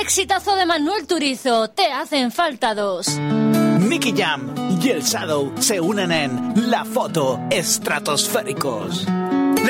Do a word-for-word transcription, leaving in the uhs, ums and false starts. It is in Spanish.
Exitazo de Manuel Turizo, Te hacen falta dos. Nicky Jam y el Shadow se unen en La Foto Estratosféricos.